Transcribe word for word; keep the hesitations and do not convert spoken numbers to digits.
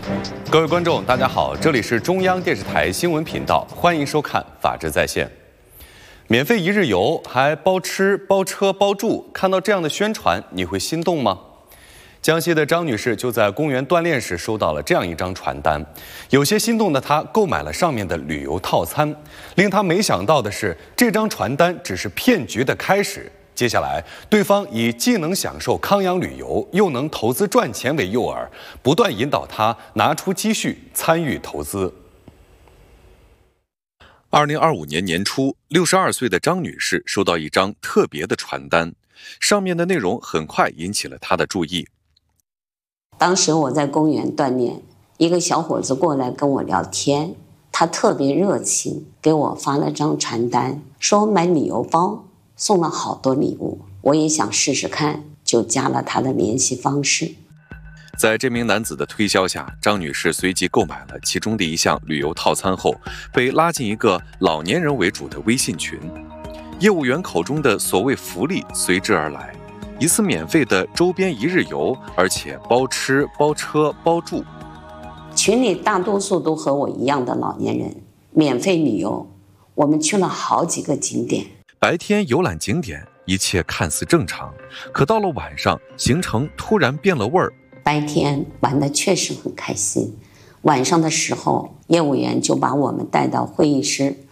各位观众，大家好，这里是中央电视台新闻频道，欢迎收看《法治在线》。免费一日游，还包吃包车包住，看到这样的宣传，你会心动吗？江西的张女士就在公园锻炼时收到了这样一张传单，有些心动的她购买了上面的旅游套餐。令她没想到的是，这张传单只是骗局的开始。接下来，对方以既能享受康养旅游，又能投资赚钱为诱饵，不断引导她拿出积蓄参与投资。 二零二五年年初，六十二岁的张女士收到一张特别的传单，上面的内容很快引起了她的注意。 当时我在公园锻炼，一个小伙子过来跟我聊天，他特别热情，给我发了张传单，说买旅游包，送了好多礼物。我也想试试看，就加了他的联系方式。 在这名男子的推销下，张女士随即购买了其中的一项旅游套餐后，被拉进一个老年人为主的微信群。业务员口中的所谓福利随之而来，一次免费的周边一日游，而且包吃包车包住。 群里大多数都和我一样的老年人，免费旅游，我们去了好几个景点。 白天游览景点，一切看似正常，可到了晚上，行程突然变了味儿。 白天玩得确实很开心，晚上的时候，业务员就把我们带到会议室，